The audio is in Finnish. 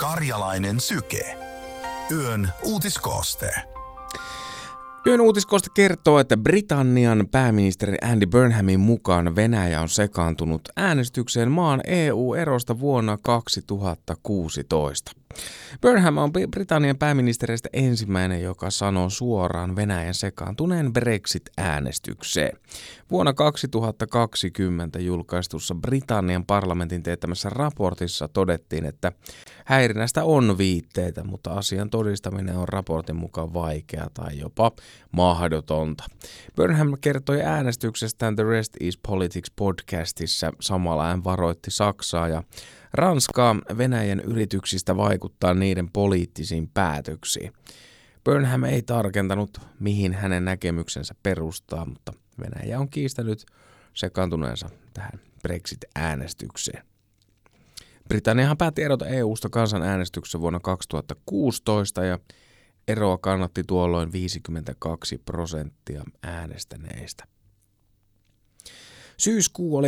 Karjalainen syke. Yön uutiskooste. Yön uutiskooste kertoo, että Britannian pääministeri Andy Burnhamin mukaan Venäjä on sekaantunut äänestykseen maan EU-erosta vuonna 2016. Burnham on Britannian pääministeristä ensimmäinen, joka sanoo suoraan Venäjän sekaantuneen Brexit-äänestykseen. Vuonna 2020 julkaistussa Britannian parlamentin teettämässä raportissa todettiin, että häirinnästä on viitteitä, mutta asian todistaminen on raportin mukaan vaikeaa tai jopa mahdotonta. Burnham kertoi äänestyksestään The Rest is Politics podcastissa. Samalla hän varoitti Saksaa ja Ranskaa Venäjän yrityksistä vaikuttaa niiden poliittisiin päätöksiin. Burnham ei tarkentanut, mihin hänen näkemyksensä perustaa, mutta Venäjä on kiistänyt sekaantuneensa tähän Brexit-äänestykseen. Britanniahan päätti erota EU:sta kansanäänestyksessä vuonna 2016 ja eroa kannatti tuolloin 52% äänestäneistä. Syyskuu oli